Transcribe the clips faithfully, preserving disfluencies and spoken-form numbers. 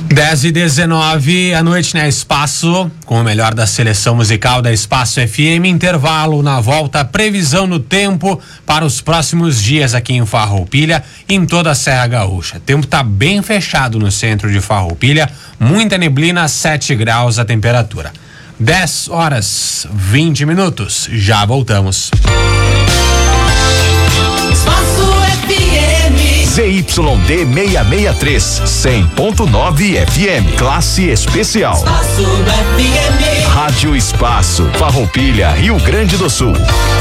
dez e dezenove, à noite na Espaço, com o melhor da seleção musical da Espaço F M. Intervalo, na volta, previsão no tempo para os próximos dias aqui em Farroupilha e em toda a Serra Gaúcha. O tempo está bem fechado no centro de Farroupilha, muita neblina, sete graus a temperatura. dez horas, vinte minutos, já voltamos. Espaço F M. Z Y D seiscentos e sessenta e três, cem ponto nove F M, classe especial. Espaço F M. Rádio Espaço, Farroupilha, Rio Grande do Sul.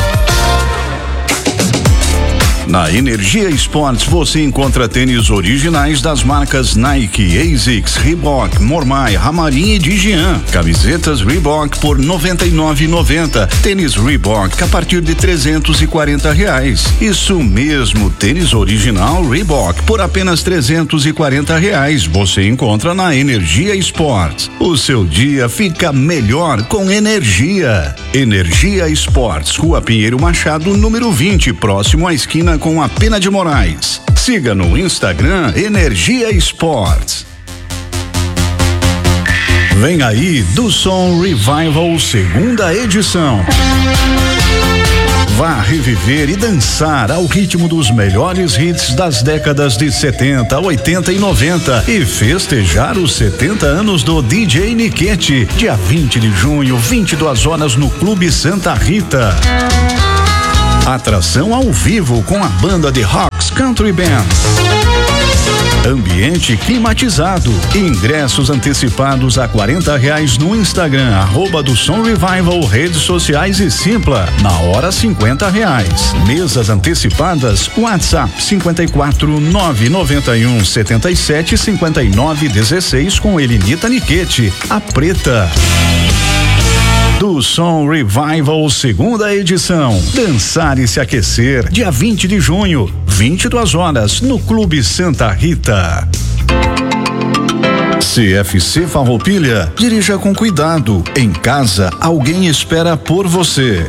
Na Energia Esportes você encontra tênis originais das marcas Nike, ASICS, Reebok, Mormai, Ramarim e Digian. Camisetas Reebok por noventa e nove reais e noventa centavos. Tênis Reebok a partir de trezentos e quarenta reais. Isso mesmo, tênis original Reebok por apenas trezentos e quarenta reais. Você encontra na Energia Esportes. O seu dia fica melhor com energia. Energia Esportes, Rua Pinheiro Machado, número vinte, próximo à esquina com a Pena de Moraes. Siga no Instagram Energia Esportes. Vem aí do Som Revival, segunda edição. Vá reviver e dançar ao ritmo dos melhores hits das décadas de setenta, oitenta e noventa e festejar os setenta anos do D J Niquete, dia vinte de junho, vinte e duas horas no Clube Santa Rita. Atração ao vivo com a banda de Rocks Country Band. Ambiente climatizado. Ingressos antecipados a quarenta reais no Instagram, arroba do Som Revival, redes sociais e Simpla. Na hora, cinquenta reais. Mesas antecipadas, WhatsApp cinquenta e quatro, nove noventa e um, setenta e sete, cinquenta e nove, dezesseis com Elinita Niquete, a Preta. Do Som Revival, segunda edição. Dançar e se aquecer, dia vinte de junho, vinte e duas horas, no Clube Santa Rita. C F C Farroupilha, dirija com cuidado. Em casa, alguém espera por você.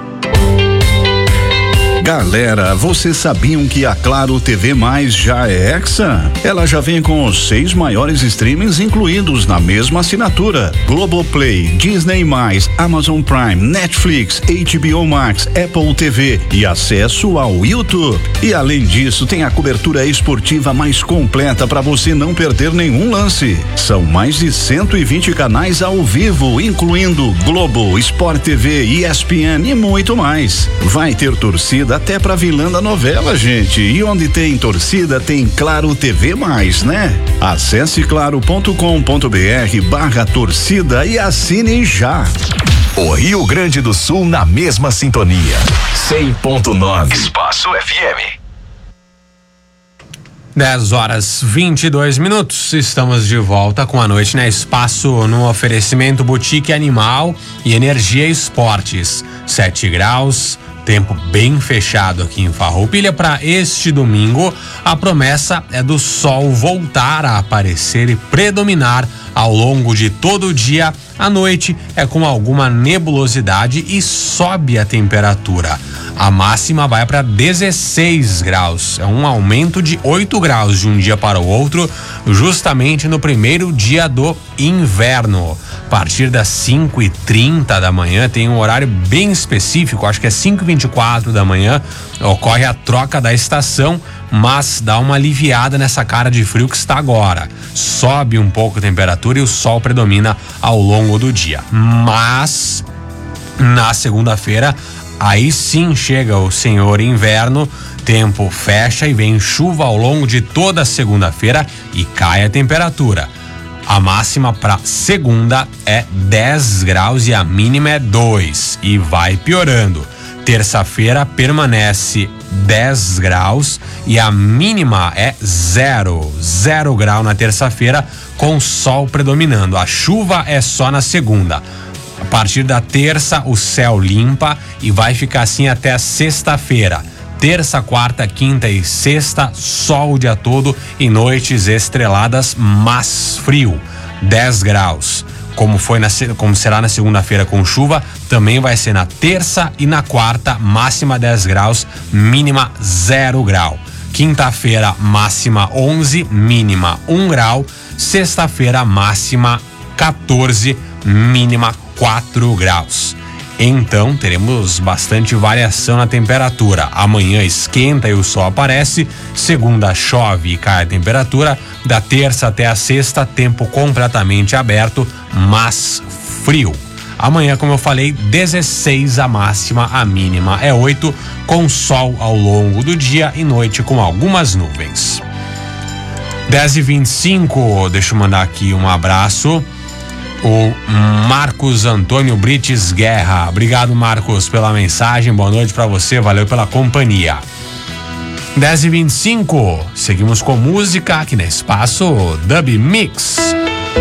Galera, vocês sabiam que a Claro T V Mais já é Hexa? Ela já vem com os seis maiores streamings incluídos na mesma assinatura: Globoplay, Disney mais, Amazon Prime, Netflix, H B O Max, Apple T V e acesso ao YouTube. E além disso, tem a cobertura esportiva mais completa para você não perder nenhum lance. São mais de cento e vinte canais ao vivo, incluindo Globo, Sport T V, E S P N e muito mais. Vai ter torcida até pra vilã da novela, gente. E onde tem torcida, tem Claro T V mais, né? Acesse claro ponto com ponto br barra torcida e assine já. O Rio Grande do Sul na mesma sintonia. cem ponto nove Espaço F M. dez horas vinte e dois minutos. Estamos de volta com a noite na Espaço, no oferecimento Boutique Animal e Energia Esportes. sete graus. Tempo bem fechado aqui em Farroupilha para este domingo. A promessa é do sol voltar a aparecer e predominar ao longo de todo o dia. À noite é com alguma nebulosidade e sobe a temperatura. A máxima vai para dezesseis graus. É um aumento de oito graus de um dia para o outro, justamente no primeiro dia do inverno. A partir das cinco e trinta da manhã, tem um horário bem específico, acho que é cinco e vinte e quatro da manhã, ocorre a troca da estação, mas dá uma aliviada nessa cara de frio que está agora. Sobe um pouco a temperatura e o sol predomina ao longo do dia. Mas na segunda-feira, aí sim chega o senhor inverno, tempo fecha e vem chuva ao longo de toda a segunda-feira e cai a temperatura. A máxima para segunda é dez graus e a mínima é dois e vai piorando. Terça-feira permanece dez graus e a mínima é zero, zero grau na terça-feira, com sol predominando. A chuva é só na segunda. A partir da terça, o céu limpa e vai ficar assim até a sexta-feira. Terça, quarta, quinta e sexta, sol o dia todo e noites estreladas, mas frio, dez graus. Como foi na, como será na segunda-feira com chuva, também vai ser na terça e na quarta, máxima dez graus, mínima zero grau. Quinta-feira, máxima onze, mínima um grau. Sexta-feira, máxima quatorze, mínima quatro graus. Então teremos bastante variação na temperatura. Amanhã esquenta e o sol aparece. Segunda chove e cai a temperatura. Da terça até a sexta, tempo completamente aberto, mas frio. Amanhã, como eu falei, dezesseis a máxima, a mínima é oito, com sol ao longo do dia e noite com algumas nuvens. dez e vinte e cinco, deixa eu mandar aqui um abraço. O Marcos Antônio Brites Guerra. Obrigado, Marcos, pela mensagem. Boa noite pra você, valeu pela companhia. dez e vinte e cinco, seguimos com música aqui no Espaço Dub Mix.